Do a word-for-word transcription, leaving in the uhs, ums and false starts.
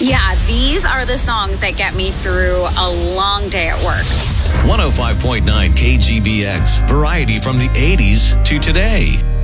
Yeah, these are the songs that get me through a long day at work. one oh five point nine K G B X. Variety from the eighties to today.